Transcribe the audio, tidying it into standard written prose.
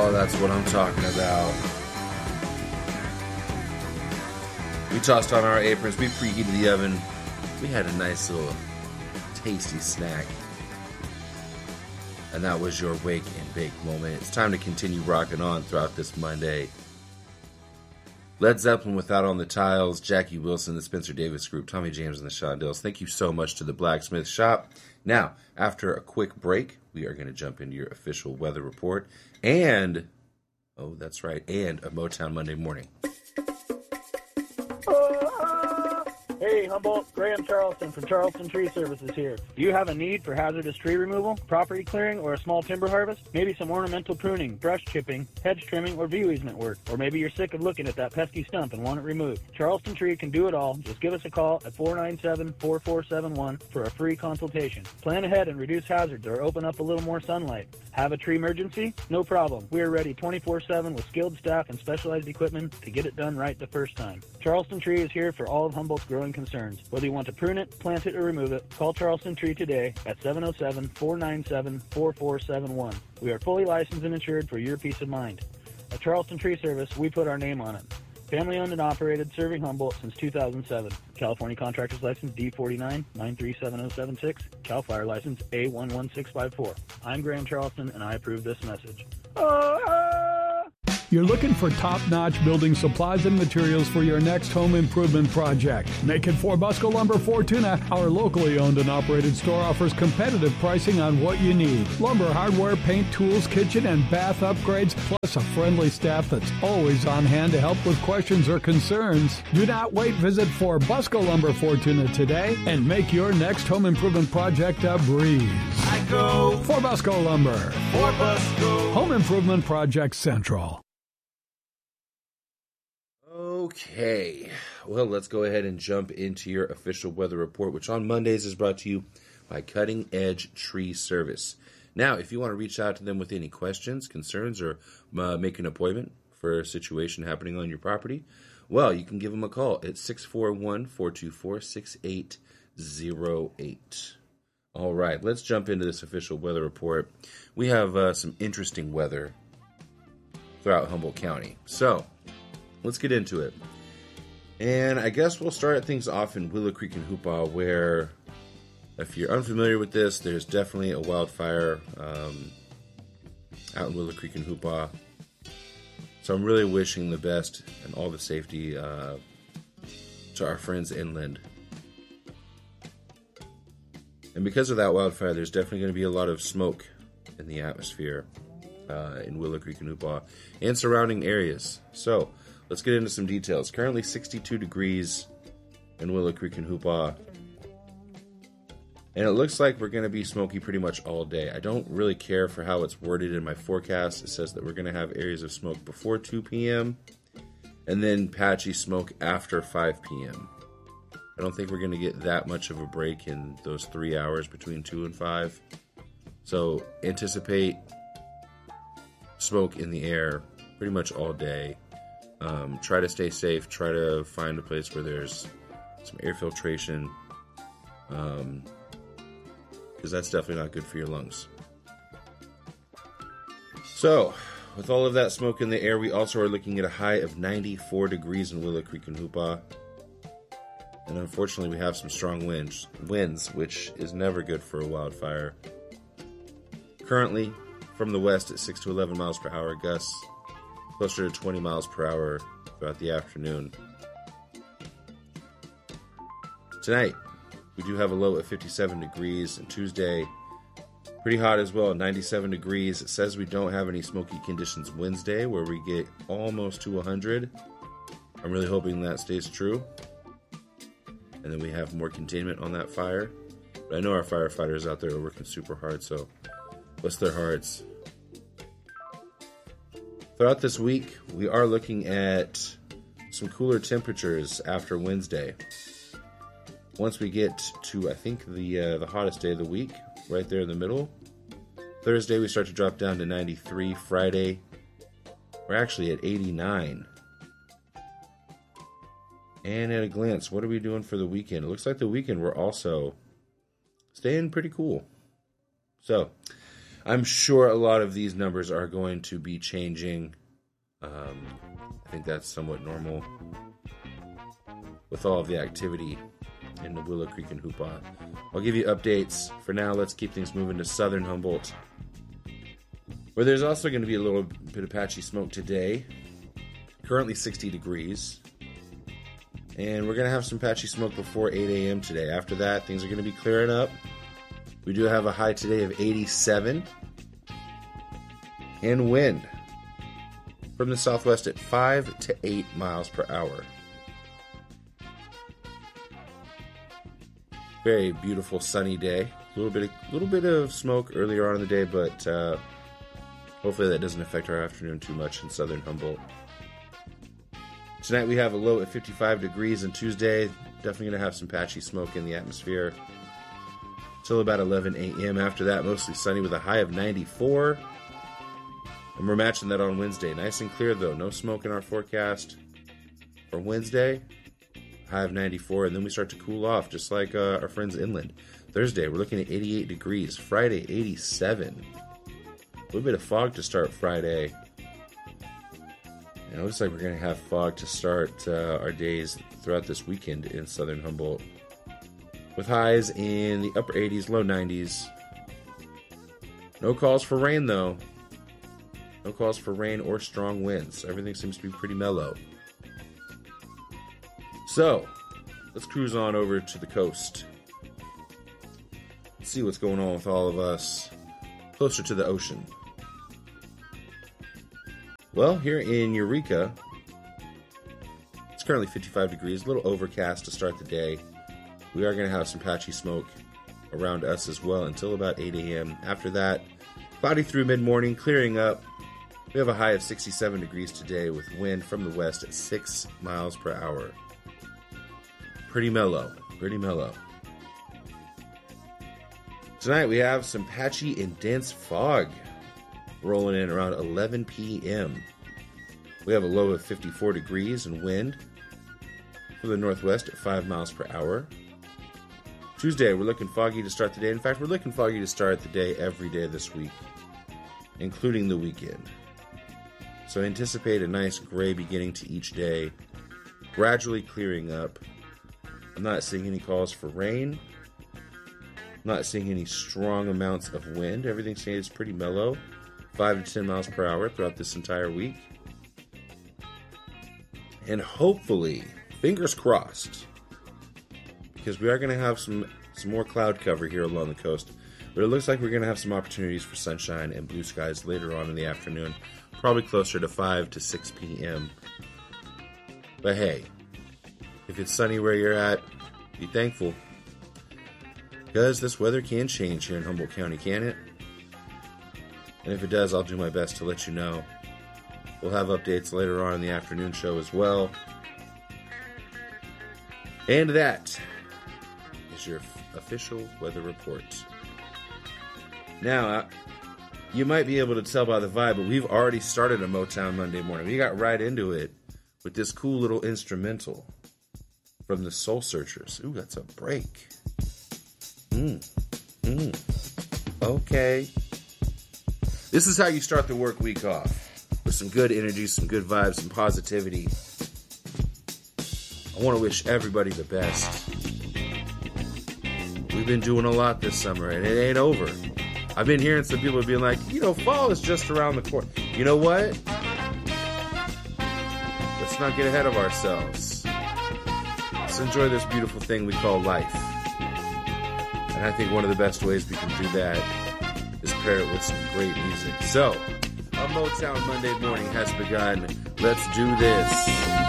Oh, that's what I'm talking about. We tossed on our aprons, we preheated the oven, we had a nice little tasty snack. And that was your wake and bake moment. It's time to continue rocking on throughout this Monday. Led Zeppelin with Out on the Tiles, Jackie Wilson, the Spencer Davis Group, Tommy James and the Shondells. Thank you so much to the Blacksmith Shop. Now, after a quick break, we are going to jump into your official weather report and, oh, that's right, and a Motown Monday morning. Hey, Humboldt, Graham Charleston from Charleston Tree Services here. Do you have a need for hazardous tree removal, property clearing, or a small timber harvest? Maybe some ornamental pruning, brush chipping, hedge trimming, or view easement work. Or maybe you're sick of looking at that pesky stump and want it removed. Charleston Tree can do it all. Just give us a call at 497-4471 for a free consultation. Plan ahead and reduce hazards or open up a little more sunlight. Have a tree emergency? No problem. We are ready 24/7 with skilled staff and specialized equipment to get it done right the first time. Charleston Tree is here for all of Humboldt's growing concerns. Whether you want to prune it, plant it, or remove it, call Charleston Tree today at 707-497-4471. We are fully licensed and insured for your peace of mind. At Charleston Tree Service, we put our name on it. Family owned and operated, serving Humboldt since 2007. California Contractors License D49 9377076. Cal Fire License A11654. I'm Graham Charleston, and I approve this message. You're looking for top-notch building supplies and materials for your next home improvement project. Make it for Busco Lumber Fortuna. Our locally owned and operated store offers competitive pricing on what you need. Lumber, hardware, paint, tools, kitchen, and bath upgrades, plus a friendly staff that's always on hand to help with questions or concerns. Do not wait. Visit for Busco Lumber Fortuna today and make your next home improvement project a breeze. I go for Busco Lumber. For Busco. Home Improvement Project Central. Okay, well, let's go ahead and jump into your official weather report, which on Mondays is brought to you by Cutting Edge Tree Service. Now, if you want to reach out to them with any questions, concerns, or make an appointment for a situation happening on your property, well, you can give them a call at 641-424-6808. All right, let's jump into this official weather report. We have some interesting weather throughout Humboldt County. So, let's get into it. And I guess we'll start things off in Willow Creek and Hoopaw, where, if you're unfamiliar with this, there's definitely a wildfire out in Willow Creek and Hoopaw. So I'm really wishing the best and all the safety to our friends inland. And because of that wildfire, there's definitely going to be a lot of smoke in the atmosphere in Willow Creek and Hoopaw and surrounding areas. So, let's get into some details. Currently 62 degrees in Willow Creek and Hoopaw. And it looks like we're going to be smoky pretty much all day. I don't really care for how it's worded in my forecast. It says that we're going to have areas of smoke before 2 p.m. and then patchy smoke after 5 p.m. I don't think we're going to get that much of a break in those 3 hours between 2 and 5. So anticipate smoke in the air pretty much all day. Try to stay safe. Try to find a place where there's some air filtration, because that's definitely not good for your lungs. So, with all of that smoke in the air, we also are looking at a high of 94 degrees in Willow Creek and Hoopaw. And unfortunately, we have some strong winds, which is never good for a wildfire. Currently, from the west at 6 to 11 miles per hour, gusts closer to 20 miles per hour throughout the afternoon. Tonight, we do have a low of 57 degrees, and Tuesday, pretty hot as well, 97 degrees. It says we don't have any smoky conditions Wednesday, where we get almost to 100. I'm really hoping that stays true. And then we have more containment on that fire. But I know our firefighters out there are working super hard, so bless their hearts. Throughout this week, we are looking at some cooler temperatures after Wednesday. Once we get to, I think, the hottest day of the week, right there in the middle. Thursday, we start to drop down to 93. Friday, we're actually at 89. And at a glance, what are we doing for the weekend? It looks like the weekend we're also staying pretty cool. So, I'm sure a lot of these numbers are going to be changing. I think that's somewhat normal with all of the activity in the Willow Creek and Hoopa. I'll give you updates. For now, let's keep things moving to southern Humboldt, where there's also going to be a little bit of patchy smoke today. Currently 60 degrees. And we're going to have some patchy smoke before 8 a.m. today. After that, things are going to be clearing up. We do have a high today of 87. And wind from the southwest at 5 to 8 miles per hour. Very beautiful sunny day. A little bit of smoke earlier on in the day, but hopefully that doesn't affect our afternoon too much in southern Humboldt. Tonight we have a low at 55 degrees, and Tuesday definitely going to have some patchy smoke in the atmosphere till about 11 a.m. After that, mostly sunny with a high of 94. And we're matching that on Wednesday. Nice and clear, though. No smoke in our forecast for Wednesday. High of 94. And then we start to cool off, just like our friends inland. Thursday, we're looking at 88 degrees. Friday, 87. A little bit of fog to start Friday. And it looks like we're going to have fog to start our days throughout this weekend in southern Humboldt, with highs in the upper 80s, low 90s. No calls for rain, though. No calls for rain or strong winds. Everything seems to be pretty mellow. So, let's cruise on over to the coast. See what's going on with all of us closer to the ocean. Well, here in Eureka, it's currently 55 degrees, a little overcast to start the day. We are going to have some patchy smoke around us as well until about 8 a.m. After that, cloudy through mid-morning, clearing up. We have a high of 67 degrees today with wind from the west at 6 miles per hour. Pretty mellow, pretty mellow. Tonight we have some patchy and dense fog rolling in around 11 p.m. We have a low of 54 degrees and wind from the northwest at 5 miles per hour. Tuesday, we're looking foggy to start the day. In fact, we're looking foggy to start the day every day this week, including the weekend. So anticipate a nice gray beginning to each day, gradually clearing up. I'm not seeing any calls for rain. I'm not seeing any strong amounts of wind. Everything stays pretty mellow, 5 to 10 miles per hour throughout this entire week. And hopefully, fingers crossed, because we are going to have some more cloud cover here along the coast. But it looks like we're going to have some opportunities for sunshine and blue skies later on in the afternoon, probably closer to 5 to 6 p.m. But hey, if it's sunny where you're at, be thankful, because this weather can change here in Humboldt County, can it? And if it does, I'll do my best to let you know. We'll have updates later on in the afternoon show as well. And that is your official weather report. Now, you might be able to tell by the vibe, but we've already started a Motown Monday morning. We got right into it with this cool little instrumental from the Soul Searchers. Ooh, that's a break. Okay. This is how you start the work week off. With some good energy, some good vibes, some positivity. I want to wish everybody the best. We've been doing a lot this summer, and it ain't over. I've been hearing some people being like, fall is just around the corner. You know what? Let's not get ahead of ourselves. Let's enjoy this beautiful thing we call life. And I think one of the best ways we can do that is pair it with some great music. So, a Motown Monday morning has begun. Let's do this.